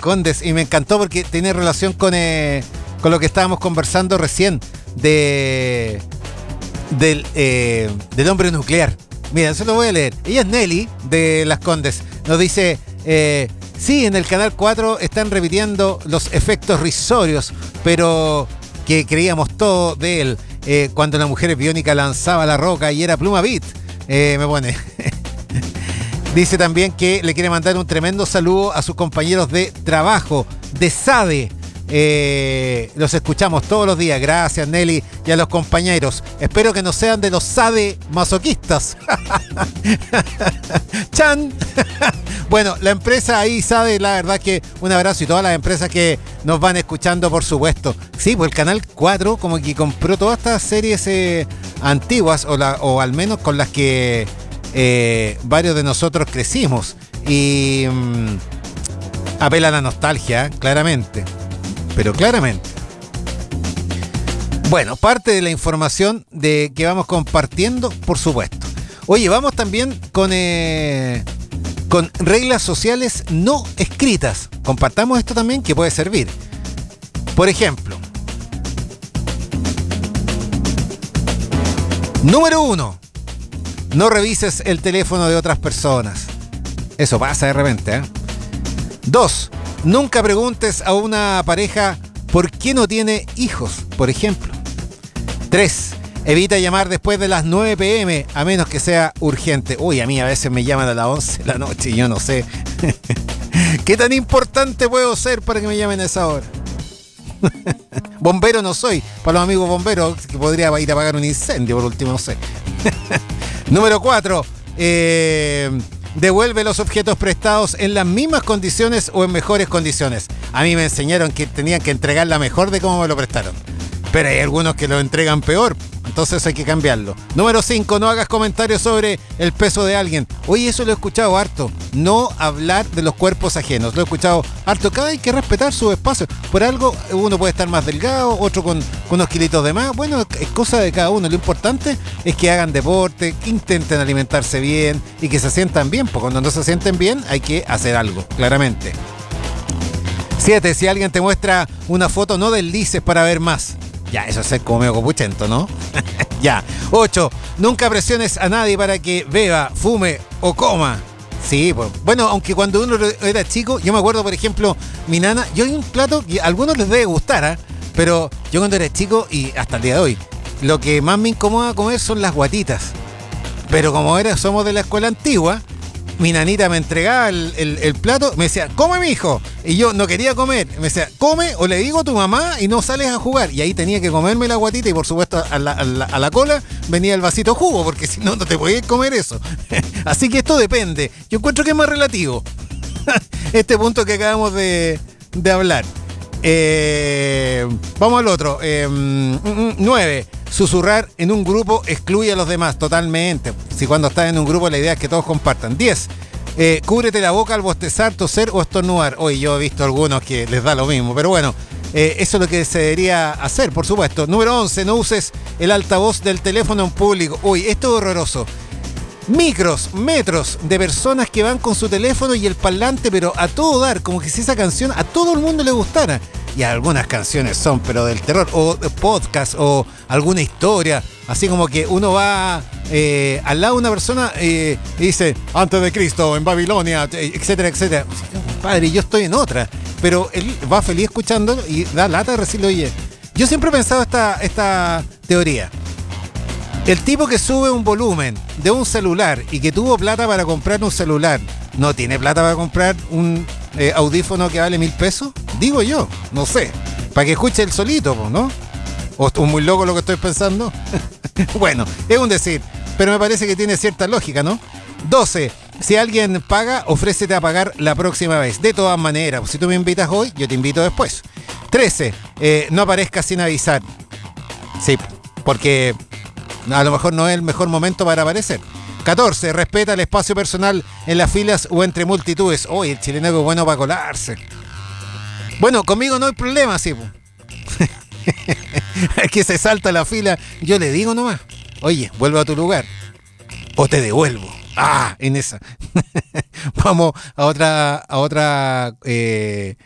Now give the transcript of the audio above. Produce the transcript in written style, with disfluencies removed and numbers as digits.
Las Condes, y me encantó porque tiene relación con lo que estábamos conversando recién del hombre nuclear. Mira, eso lo voy a leer. Ella es Nelly de Las Condes. Nos dice, sí, en el Canal 4 están repitiendo los efectos risorios, pero que creíamos todo de él. Cuando la mujer biónica lanzaba la roca y era Pluma Beat. Me pone. Dice también que le quiere mandar un tremendo saludo a sus compañeros de trabajo, de SADE. Los escuchamos todos los días. Gracias, Nelly, y a los compañeros. Espero que no sean de los SADE masoquistas. ¡Chan! Bueno, la empresa ahí, SADE, la verdad que un abrazo, y todas las empresas que nos van escuchando, por supuesto. Sí, pues el Canal 4 como que compró todas estas series antiguas, o al menos con las que varios de nosotros crecimos. Y apela a la nostalgia, claramente. Pero claramente. Bueno, parte de la información que vamos compartiendo, por supuesto. Oye, vamos también con reglas sociales no escritas. Compartamos esto también, que puede servir. Por ejemplo, número 1. No revises el teléfono de otras personas. Eso pasa de repente, 2. Nunca preguntes a una pareja por qué no tiene hijos, por ejemplo. 3. Evita llamar después de las 9 p.m. a menos que sea urgente. Uy, a mí a veces me llaman a las 11 de la noche y yo no sé qué tan importante puedo ser para que me llamen a esa hora. Bombero no soy, para los amigos bomberos, que podría ir a apagar un incendio por último, no sé. Número 4. Devuelve los objetos prestados en las mismas condiciones o en mejores condiciones. A mí me enseñaron que tenían que entregar la mejor de cómo me lo prestaron. Pero hay algunos que lo entregan peor, entonces hay que cambiarlo. Número 5, no hagas comentarios sobre el peso de alguien. Oye, eso lo he escuchado harto. No hablar de los cuerpos ajenos. Lo he escuchado harto. Cada hay que respetar su espacio. Por algo, uno puede estar más delgado, otro con unos kilitos de más. Bueno, es cosa de cada uno. Lo importante es que hagan deporte, que intenten alimentarse bien y que se sientan bien. Porque cuando no se sienten bien, hay que hacer algo, claramente. 7, si alguien te muestra una foto, no deslices para ver más. Ya, eso es ser como medio copuchento, ¿no? Ya. 8. Nunca presiones a nadie para que beba, fume o coma. Sí, pues. Bueno, aunque cuando uno era chico, yo me acuerdo, por ejemplo, mi nana, yo hay un plato que a algunos les debe gustar, pero yo cuando era chico y hasta el día de hoy, lo que más me incomoda comer son las guatitas. Pero como somos de la escuela antigua, mi nanita me entregaba el plato, me decía, come, mijo. Y yo no quería comer. Me decía, come o le digo a tu mamá y no sales a jugar. Y ahí tenía que comerme la guatita y por supuesto a la cola venía el vasito de jugo, porque si no, no te podías comer eso. Así que esto depende. Yo encuentro que es más relativo este punto que acabamos de hablar. Vamos al otro. 9. Susurrar en un grupo excluye a los demás totalmente. Si cuando estás en un grupo la idea es que todos compartan. 10. Cúbrete la boca al bostezar, toser o estornudar. Hoy yo he visto algunos que les da lo mismo, pero bueno, eso es lo que se debería hacer, por supuesto. Número 11. No uses el altavoz del teléfono en público. Uy, esto es horroroso. Metros de personas que van con su teléfono y el parlante, pero a todo dar, como que si esa canción a todo el mundo le gustara. Y algunas canciones son, pero del terror, o podcast, o alguna historia, así como que uno va al lado de una persona y dice, antes de Cristo, en Babilonia, etcétera, etcétera. Padre, yo estoy en otra, pero él va feliz escuchándolo y da lata de decirle, oye, yo siempre he pensado esta teoría. El tipo que sube un volumen de un celular y que tuvo plata para comprar un celular, ¿no tiene plata para comprar un audífono que vale 1.000 pesos? Digo yo, no sé. Para que escuche el solito, ¿no? ¿O es muy loco lo que estoy pensando? Bueno, es un decir, pero me parece que tiene cierta lógica, ¿no? 12. Si alguien paga, ofrécete a pagar la próxima vez. De todas maneras, si tú me invitas hoy, yo te invito después. 13. No aparezcas sin avisar. Sí, porque a lo mejor no es el mejor momento para aparecer. 14. Respeta el espacio personal en las filas o entre multitudes. Oye, el chileno es bueno para colarse. Bueno, conmigo no hay problema, sí. Es que se salta la fila. Yo le digo nomás, oye, vuelve a tu lugar o te devuelvo. En esa. Vamos a otra